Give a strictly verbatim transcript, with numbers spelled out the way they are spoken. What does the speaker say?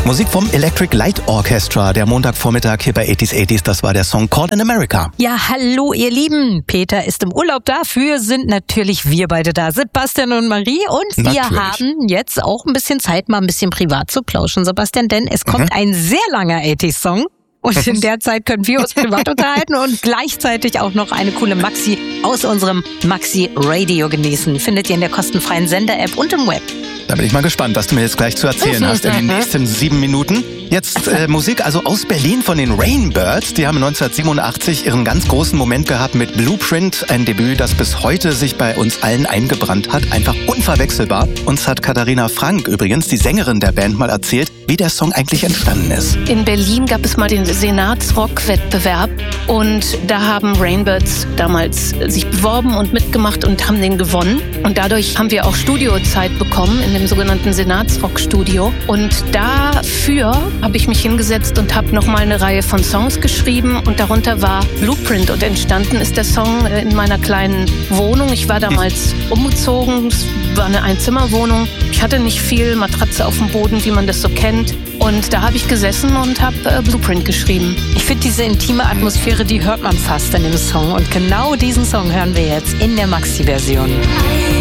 Musik vom Electric Light Orchestra, der Montagvormittag hier bei achtziger achtziger, das war der Song Caught in America. Ja, hallo ihr Lieben, Peter ist im Urlaub, dafür sind natürlich wir beide da, Sebastian und Marie, und wir Natürlich. haben jetzt auch ein bisschen Zeit, mal ein bisschen privat zu plauschen, Sebastian, denn es kommt Mhm. ein sehr langer achtziger-Song. Und in der Zeit können wir uns privat unterhalten und gleichzeitig auch noch eine coole Maxi aus unserem Maxi Radio genießen. Findet ihr in der kostenfreien Sender-App und im Web. Da bin ich mal gespannt, was du mir jetzt gleich zu erzählen hast in den nächsten sieben Minuten. Jetzt äh, Musik also aus Berlin von den Rainbirds. Die haben neunzehnhundertsiebenundachtzig ihren ganz großen Moment gehabt mit Blueprint. Ein Debüt, das bis heute sich bei uns allen eingebrannt hat. Einfach unverwechselbar. Uns hat Katharina Frank, übrigens die Sängerin der Band, mal erzählt, wie der Song eigentlich entstanden ist. In Berlin gab es mal den Senatsrock-Wettbewerb und da haben Rainbirds damals sich beworben und mitgemacht und haben den gewonnen. Und dadurch haben wir auch Studiozeit bekommen in dem sogenannten Senatsrock-Studio. Und dafür habe ich mich hingesetzt und habe nochmal eine Reihe von Songs geschrieben und darunter war Blueprint. Und entstanden ist der Song in meiner kleinen Wohnung. Ich war damals umgezogen, es war eine Einzimmerwohnung. Ich hatte nicht viel Matratze auf dem Boden, wie man das so kennt. Und da habe ich gesessen und habe äh, Blueprint geschrieben. Ich finde diese intime Atmosphäre, die hört man fast in dem Song. Und genau diesen Song hören wir jetzt in der Maxi-Version.